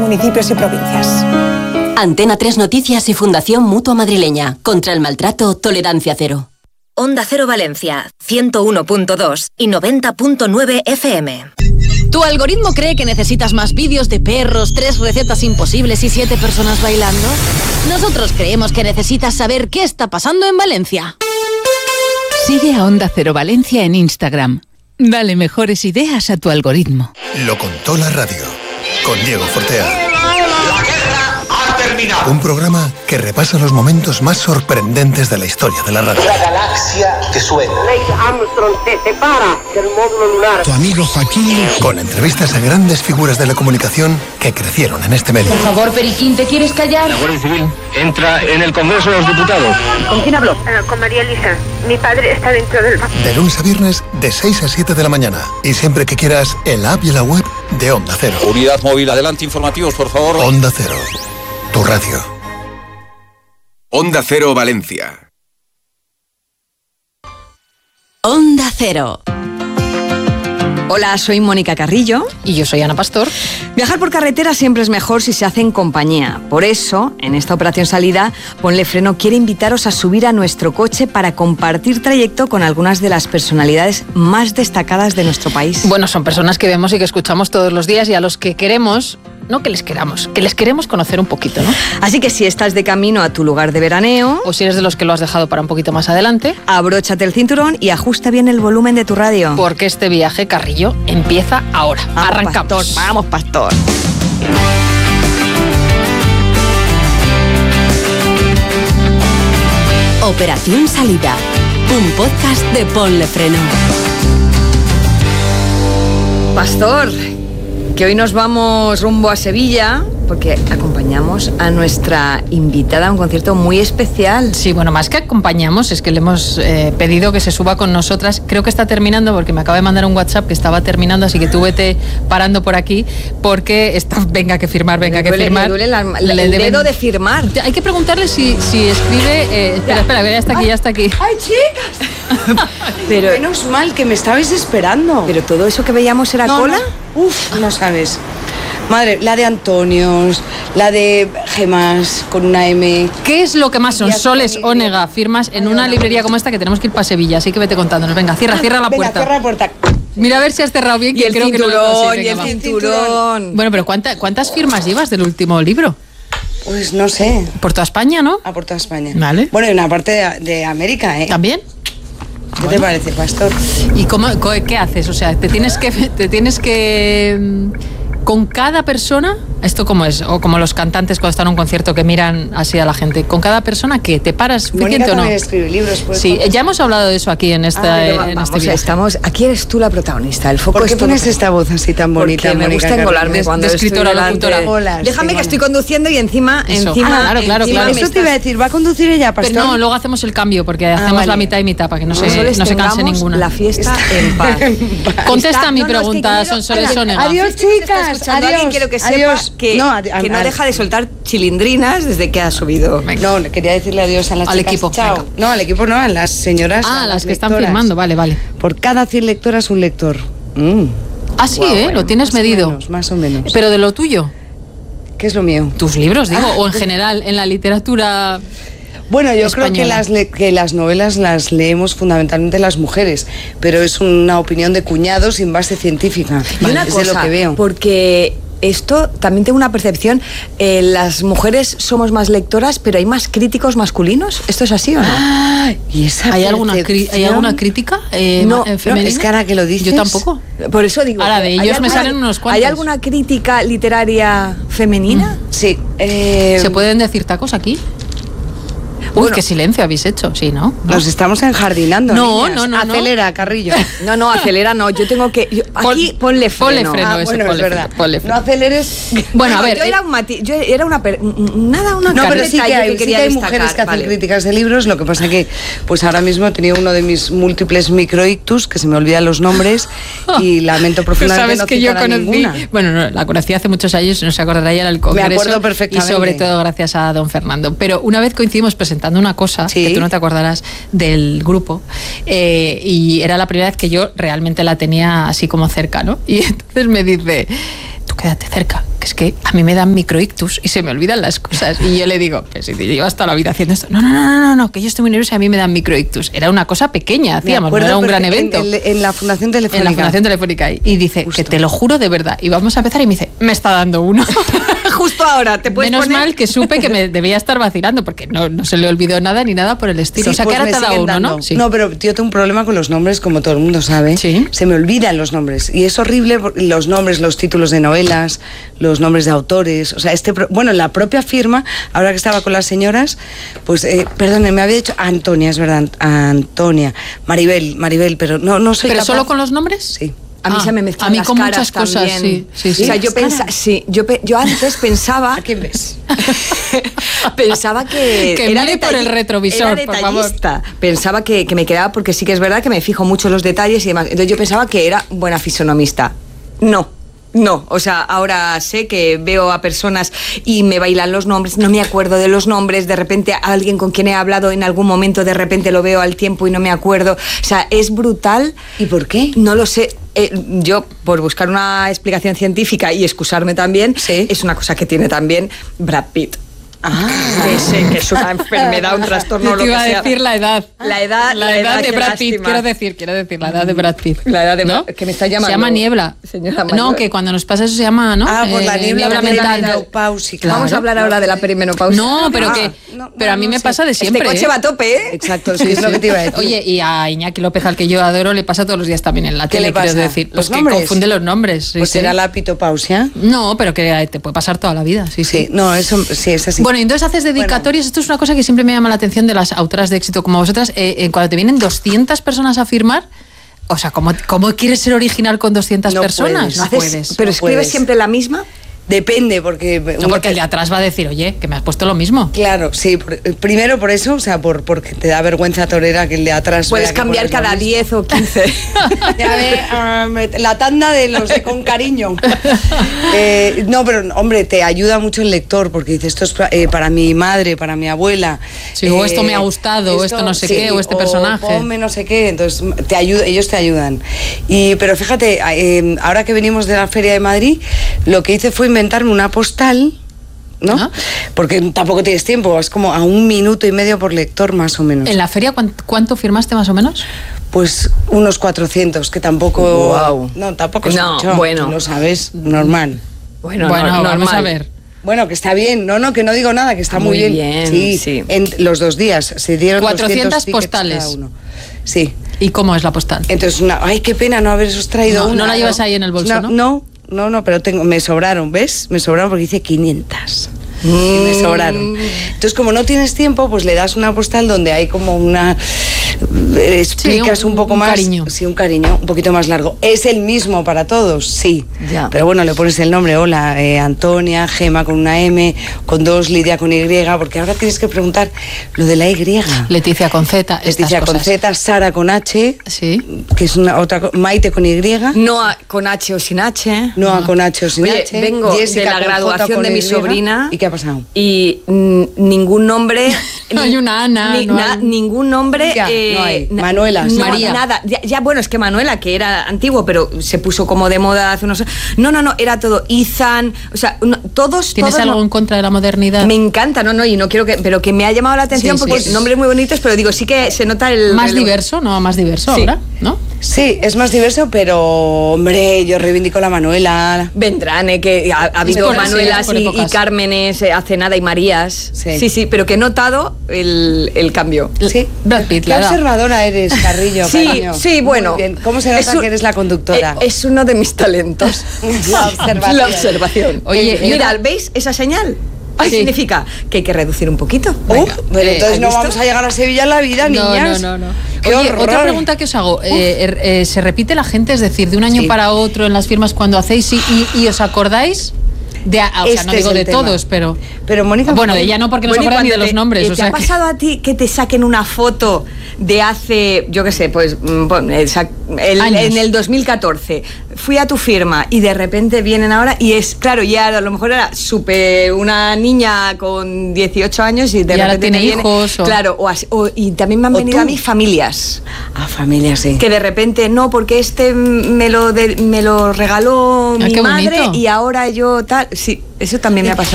municipios y provincias. Antena 3 Noticias y Fundación Mutua Madrileña. Contra el maltrato, tolerancia cero. Onda Cero Valencia, 101.2 y 90.9 FM. ¿Tu algoritmo cree que necesitas más vídeos de perros, 3 recetas imposibles y 7 personas bailando? Nosotros creemos que necesitas saber qué está pasando en Valencia. Sigue a Onda Cero Valencia en Instagram. Dale mejores ideas a tu algoritmo. Lo contó la radio, con Diego Fortea. La guerra ha terminado. Un programa que repasa los momentos más sorprendentes de la historia de la radio. La galaxia te suena. Neil Armstrong se separa del módulo lunar. Tu amigo Joaquín. Con entrevistas a grandes figuras de la comunicación que crecieron en este medio. Por favor, Periquín, ¿te quieres callar? La Guardia Civil entra en el Congreso de los Diputados. ¿Con quién habló? Con María Elisa. Mi padre está dentro del... De lunes a viernes, de 6 a 7 de la mañana. Y siempre que quieras, en la app y la web de Onda Cero. Unidad móvil, adelante, informativos, por favor. Onda Cero, tu radio. Onda Cero Valencia. Onda Cero. Hola, soy Mónica Carrillo. Y yo soy Ana Pastor. Viajar por carretera siempre es mejor si se hace en compañía. Por eso, en esta operación salida, Ponle Freno quiere invitaros a subir a nuestro coche para compartir trayecto con algunas de las personalidades más destacadas de nuestro país. Bueno, son personas que vemos y que escuchamos todos los días y a los que queremos... No que les queremos conocer un poquito, ¿no? Así que si estás de camino a tu lugar de veraneo... O si eres de los que lo has dejado para un poquito más adelante... Abróchate el cinturón y ajusta bien el volumen de tu radio. Porque este viaje, Carrillo, empieza ahora. Vamos, arrancamos. Pastor, vamos, Pastor. Operación Salida. Un podcast de Ponle Freno. Pastor, que hoy nos vamos rumbo a Sevilla porque acompañamos a nuestra invitada a un concierto muy especial. Sí, bueno, más que acompañamos, es que le hemos pedido que se suba con nosotras. Creo que está terminando porque me acaba de mandar un WhatsApp que estaba terminando, así que tú vete parando por aquí porque está, venga que firmar. Le duele el dedo de firmar. Hay que preguntarle si escribe... espera, ya está aquí. ¡Ay, chicas! Pero menos mal que me estabais esperando. ¿Pero todo eso que veíamos era cola? No. Uf, no sabes. Madre, la de Antonios, la de Gemas con una M. ¿Qué es lo que más son? Soles, Ónega, firmas en una librería como esta que tenemos que ir para Sevilla, así que vete contándonos. Venga, cierra la puerta. Cierra la puerta. Mira a ver si has cerrado bien, que creo que no lo sé. Y el cinturón. Bueno, pero ¿cuántas firmas llevas del último libro? Pues no sé. Por toda España, ¿no? Por toda España. Vale. Bueno, y una parte de América, ¿eh? ¿También? ¿Qué te parece, Pastor? ¿Y qué haces? O sea, te tienes que con cada persona, ¿esto cómo es? O como los cantantes cuando están en un concierto que miran así a la gente. ¿Con cada persona qué? ¿Te paras suficiente o no? Escribe libros, pues. Sí, ya hemos hablado de eso aquí en este viaje. Aquí eres tú la protagonista. El foco ¿Por qué pones esta voz así tan bonita? Porque me gusta engolarme cuando de escritora locutora. Déjame que estoy conduciendo y encima. Claro. Eso te iba a decir, ¿va a conducir ella, Pastor? Pero no, luego hacemos el cambio porque hacemos la mitad y mitad para que no se canse ninguna. La fiesta en paz. Contesta mi pregunta, Sonsoles Ónega. Adiós, chicas. Alguien quiero que sepa que no deja de soltar chilindrinas desde que ha subido. No, quería decirle adiós a las al chicas. Equipo. Chao. Venga. No, al equipo no, a las señoras. A las que lectoras. están firmando, vale. Por cada 100 lectoras, un lector. Ah, sí, bueno, lo tienes medido. Más o menos. Pero de lo tuyo. ¿Qué es lo mío? Tus libros, digo, o en general, en la literatura. Bueno, yo española. creo que las novelas las leemos fundamentalmente las mujeres, pero es una opinión de cuñado sin base científica. Y una cosa, de lo que veo. Porque esto también tengo una percepción, las mujeres somos más lectoras, pero hay más críticos masculinos. ¿Esto es así o no? ¿Y esa ¿Hay alguna crítica femenina? Es cara que lo dices. Yo tampoco. Por eso digo. Ahora, de ellos me salen unos cuantos. ¿Hay alguna crítica literaria femenina? Sí. ¿Se pueden decir tacos aquí? Uy, qué silencio habéis hecho, sí, ¿no? Nos estamos enjardinando. No. Acelera, Carrillo. No, acelera no. Yo tengo que... Aquí ponle freno. Es verdad. No aceleres. Bueno, a ver. Yo era una... No, pero sí que hay mujeres que hacen críticas de libros. Lo que pasa que, pues ahora mismo he tenido uno de mis múltiples microictus, que se me olvidan los nombres, y lamento profundamente ¿Sabes que yo conocí? Ninguna. Bueno, no, la conocí hace muchos años, no se acordará ya el congreso. Me acuerdo perfectamente. Y sobre todo gracias a don Fernando. Pero una vez coincidimos presentando una cosa, que tú no te acordarás, del grupo, y era la primera vez que yo realmente la tenía así como cerca, ¿no? Y entonces me dice, tú quédate cerca, es que a mí me dan microictus y se me olvidan las cosas. Y yo le digo, pues si te llevas toda la vida haciendo esto. No, que yo estoy muy nerviosa y a mí me dan microictus. Era una cosa pequeña, hacíamos, no era un gran evento. En la Fundación Telefónica. En la Fundación Telefónica. Y dice, justo, que te lo juro de verdad. Y vamos a empezar y me dice, me está dando uno. Justo ahora, te puedes Menos poner... mal que supe que me debía estar vacilando, porque no se le olvidó nada ni nada por el estilo. Sí, o sea, pues que ahora te ha dado uno, dando. ¿no? Sí. No, pero yo tengo un problema con los nombres, como todo el mundo sabe. ¿Sí? Se me olvidan los nombres. Y es horrible los nombres, los títulos de novelas, los nombres de autores. O sea, la propia firma, ahora que estaba con las señoras, pues, perdone, me había dicho Antonia, es verdad, Antonia, Maribel, pero no soy ¿Pero capaz. solo con los nombres? Sí. A mí se me mezclan a mí las con caras muchas cosas, también. sí. O sea, yo pensaba... ¿A quién ves? Pensaba que era mire por el retrovisor, era por favor. Pensaba que me quedaba, porque sí que es verdad que me fijo mucho en los detalles y demás. Entonces yo pensaba que era buena fisonomista. No, o sea, ahora sé que veo a personas y me bailan los nombres, no me acuerdo de los nombres, de repente a alguien con quien he hablado en algún momento, de repente lo veo al tiempo y no me acuerdo. O sea, es brutal. ¿Y por qué? No lo sé. Yo, por buscar una explicación científica y excusarme también, sí, es una cosa que tiene también Brad Pitt. Que es una enfermedad, un trastorno, lo que sea. Te iba a decir la edad. La edad de Brad Pitt, quiero decir, la edad de Brad Pitt. La edad de Brad Pitt, que me está llamando. Se llama niebla. Señora no, que cuando nos pasa eso se llama, ¿no? Por la niebla mental. Menopausia, claro. Vamos a hablar ahora de la perimenopausia. No, pero pero a mí me pasa de siempre. Este coche va a tope, ¿eh? Exacto, es lo que te iba a decir. Oye, y a Iñaki López, al que yo adoro, le pasa todos los días también en la tele, quiero decir. ¿Los que nombres? Confunde los nombres. Pues será la pitopausia. No, pero que te puede pasar toda la vida, sí. No, eso sí es así. Bueno, entonces haces dedicatorias. Esto es una cosa que siempre me llama la atención de las autoras de éxito como vosotras. Cuando te vienen 200 personas a firmar, o sea, ¿cómo quieres ser original con 200 personas? No puedes. ¿Pero escribes siempre la misma? Depende, porque... No, porque el de atrás va a decir, oye, que me has puesto lo mismo. Claro, sí. Primero por eso, o sea, porque te da vergüenza torera que el de atrás... Puedes cambiar cada 10 o 15. La tanda de los de con cariño. No, pero, hombre, te ayuda mucho el lector, porque dices, esto es para mi madre, para mi abuela. Sí, o esto me ha gustado, o esto no sé qué, o este personaje. Ponme no sé qué, entonces ellos te ayudan. Pero fíjate, ahora que venimos de la Feria de Madrid, lo que hice fue inventarme una postal, ¿no? Porque tampoco tienes tiempo, es como a 1 minuto y medio por lector más o menos. ¿En la feria cuánto firmaste más o menos? Pues unos 400, que tampoco... Wow. No, tampoco es mucho, bueno. Lo sabes, normal. Bueno, vamos a ver. Bueno, que está bien, que no digo nada, que está muy bien. Sí. En los 2 días se dieron 400 postales. cada uno. Sí. ¿Y cómo es la postal? Entonces, ay, qué pena no haberos traído una. No la llevas ahí en el bolso, ¿no? No, pero me sobraron, ¿ves? Me sobraron porque hice 500. Y me sobraron. Entonces, como no tienes tiempo, pues le das una postal donde hay como una... explicas un poco más. Cariño. Sí, un cariño, un poquito más largo. ¿Es el mismo para todos? Sí. Ya. Pero bueno, le pones el nombre, hola, Antonia, Gema con una M, con 2, Lidia con Y, porque ahora tienes que preguntar lo de la Y. Leticia con Z, Leticia con Z, Sara con H, sí, que es otra, Maite con Y. Noa con H o sin H. Noa con H o sin H. Vengo Jessica de la graduación de mi sobrina. ¿Y qué ha pasado? Y ningún nombre... No hay una Ana. Ningún nombre... no hay. Manuela. María. Nada. Ya, bueno, es que Manuela, que era antiguo, pero se puso como de moda hace unos... No, era todo Ethan, o sea, todos... ¿Tienes algo en contra de la modernidad? Me encanta, y no quiero que... Pero que me ha llamado la atención porque nombres muy bonitos, pero digo, sí que se nota el... Más diverso, ¿no? Más diverso sí. Ahora, ¿no? Sí, es más diverso, pero, hombre, yo reivindico la Manuela. Vendrán, que ha habido Manuelas y Cármenes hace nada y Marías. Sí, pero que he notado el cambio. Sí. Brad Pitt, qué observadora eres, Carrillo, cariño. Sí, bueno. Muy bien. ¿Cómo se nota que eres la conductora? Es uno de mis talentos. La observación. Oye, mirad, ¿veis esa señal? ¿Qué significa? Que hay que reducir un poquito. Pero entonces no vamos a llegar a Sevilla en la vida, niñas. No. Qué Oye, horror. otra pregunta que os hago. ¿Se repite la gente? Es decir, de un año para otro en las firmas cuando hacéis y os acordáis? O sea, no digo de todos, pero Mónica... Bueno, de ella no, porque no se acuerdan ni de los nombres. ¿Te ha pasado a ti que te saquen una foto de hace, yo qué sé, pues en el 2014 fui a tu firma y de repente vienen ahora y es, claro, ya a lo mejor era una niña con 18 años y de repente tiene hijos. Claro, y también me han venido a mí familias. Familias, sí. Que de repente, no, porque me lo regaló mi madre bonito. y ahora yo tal. Sí, eso también me ha pasado.